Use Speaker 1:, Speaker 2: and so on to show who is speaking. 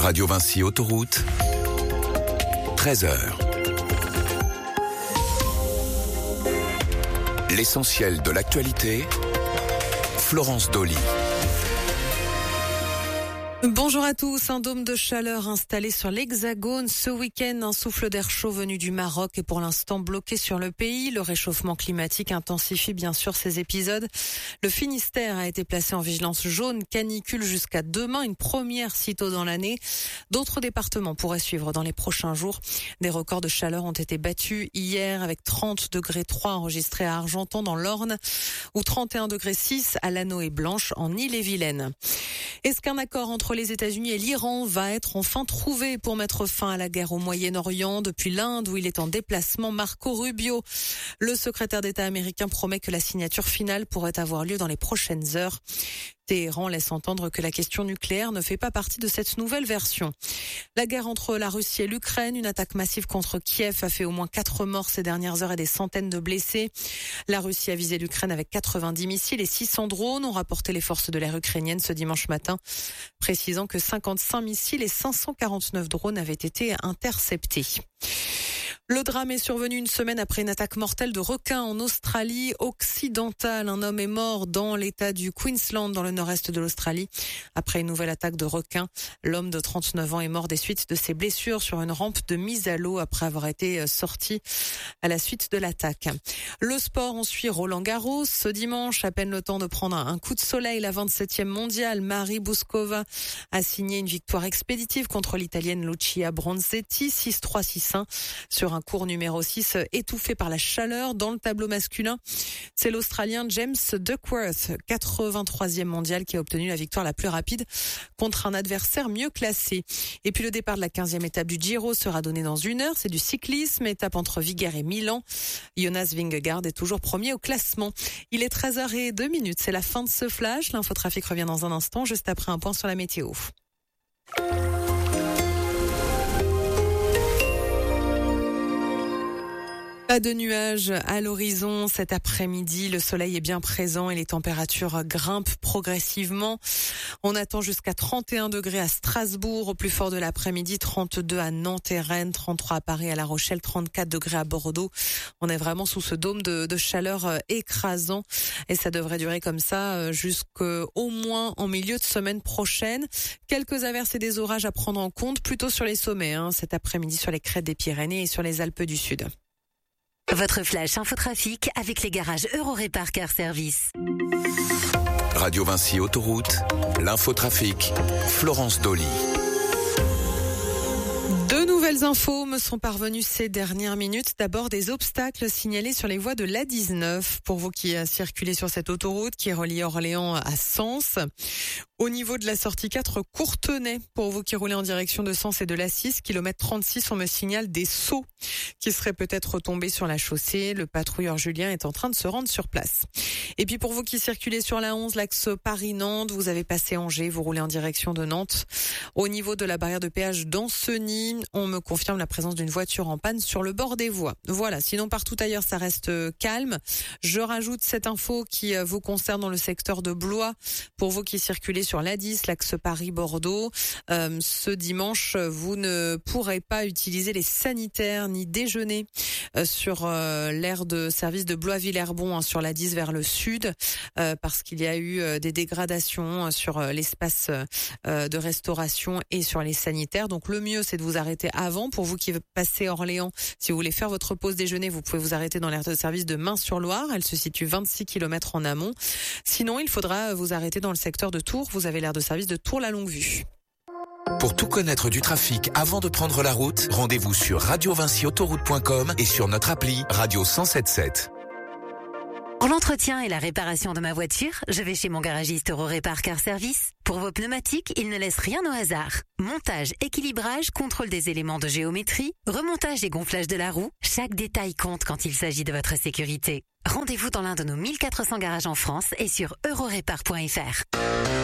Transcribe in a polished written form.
Speaker 1: Radio Vinci Autoroute, 13h. L'essentiel de l'actualité, Florence Dolly.
Speaker 2: Bonjour à tous. Un dôme de chaleur installé sur l'Hexagone ce week-end. Un souffle d'air chaud venu du Maroc est pour l'instant bloqué sur le pays. Le réchauffement climatique intensifie bien sûr ces épisodes. Le Finistère a été placé en vigilance jaune canicule jusqu'à demain, une première si tôt dans l'année. D'autres départements pourraient suivre dans les prochains jours. Des records de chaleur ont été battus hier avec 30 degrés 3 enregistrés à Argentan dans l'Orne ou 31 degrés 6 à Lanneau et Blanche en Ille-et-Vilaine. Est-ce qu'un accord entre les États-Unis et l'Iran va être enfin trouvé pour mettre fin à la guerre au Moyen-Orient? Depuis l'Inde où il est en déplacement, Marco Rubio, le secrétaire d'État américain, promet que la signature finale pourrait avoir lieu dans les prochaines heures. Téhéran laisse entendre que la question nucléaire ne fait pas partie de cette nouvelle version. La guerre entre la Russie et l'Ukraine, une attaque massive contre Kiev a fait au moins 4 morts ces dernières heures et des centaines de blessés. La Russie a visé l'Ukraine avec 90 missiles et 600 drones, ont rapporté les forces de l'air ukrainiennes ce dimanche matin, précisant que 55 missiles et 549 drones avaient été interceptés. Le drame est survenu une semaine après une attaque mortelle de requins en Australie occidentale. Un homme est mort dans l'état du Queensland, dans le nord-est de l'Australie, après une nouvelle attaque de requins. L'homme de 39 ans est mort des suites de ses blessures sur une rampe de mise à l'eau après avoir été sorti à la suite de l'attaque. Le sport, on suit Roland-Garros. Ce dimanche, à peine le temps de prendre un coup de soleil, la 27e mondiale, Marie Bouzkova a signé une victoire expéditive contre l'Italienne Lucia Bronzetti, 6-3, 6-1, sur un court numéro 6 étouffé par la chaleur. Dans le tableau masculin, c'est l'Australien James Duckworth, 83e mondial, qui a obtenu la victoire la plus rapide contre un adversaire mieux classé. Et puis le départ de la 15e étape du Giro sera donné dans 1 heure. C'est du cyclisme, étape entre Viguer et Milan. Jonas Vingegaard est toujours premier au classement. Il est 13h02. C'est la fin de ce flash. L'infotrafic revient dans un instant, juste après un point sur la météo. Pas de nuages à l'horizon cet après-midi. Le soleil est bien présent et les températures grimpent progressivement. On attend jusqu'à 31 degrés à Strasbourg au plus fort de l'après-midi, 32 à Nantes et Rennes, 33 à Paris, à La Rochelle, 34 degrés à Bordeaux. On est vraiment sous ce dôme de chaleur écrasant et ça devrait durer comme ça jusqu'au moins en milieu de semaine prochaine. Quelques averses et des orages à prendre en compte, plutôt sur les sommets, cet après-midi sur les crêtes des Pyrénées et sur les Alpes du Sud.
Speaker 3: Votre flash infotrafic avec les garages Eurorépar Car Service.
Speaker 1: Radio Vinci Autoroute, l'infotrafic, Florence Dolly.
Speaker 2: Deux nouvelles infos me sont parvenues ces dernières minutes. D'abord, des obstacles signalés sur les voies de l'A19 pour vous qui circulez sur cette autoroute qui relie Orléans à Sens. Au niveau de la sortie 4, Courtenay, pour vous qui roulez en direction de Sens et de l'A6, kilomètre 36, on me signale des seaux qui seraient peut-être tombés sur la chaussée. Le patrouilleur Julien est en train de se rendre sur place. Et puis pour vous qui circulez sur la 11, l'axe Paris-Nantes, vous avez passé Angers, vous roulez en direction de Nantes. Au niveau de la barrière de péage d'Ancenis, on me confirme la présence d'une voiture en panne sur le bord des voies. Voilà, sinon partout ailleurs ça reste calme. Je rajoute cette info qui vous concerne dans le secteur de Blois. Pour vous qui circulez sur l'A10, l'axe Paris-Bordeaux, ce dimanche, vous ne pourrez pas utiliser les sanitaires ni déjeuner sur l'aire de service de Blois-Villerbon sur l'A10 vers le sud, parce qu'il y a eu des dégradations sur l'espace de restauration et sur les sanitaires. Donc le mieux, c'est de vous arrêter avant. Pour vous qui passez Orléans, si vous voulez faire votre pause déjeuner, vous pouvez vous arrêter dans l'aire de service de Main-sur-Loire. Elle se situe 26 km en amont. Sinon, il faudra vous arrêter dans le secteur de Tours. Vous avez l'aire de service de Tours-la-Longue-Vue.
Speaker 1: Pour tout connaître du trafic avant de prendre la route, rendez-vous sur radiovinciautoroute.com et sur notre appli Radio 107.7.
Speaker 3: Pour l'entretien et la réparation de ma voiture, je vais chez mon garagiste Eurorépar Car Service. Pour vos pneumatiques, il ne laisse rien au hasard. Montage, équilibrage, contrôle des éléments de géométrie, remontage et gonflage de la roue, chaque détail compte quand il s'agit de votre sécurité. Rendez-vous dans l'un de nos 1400 garages en France et sur eurorépar.fr.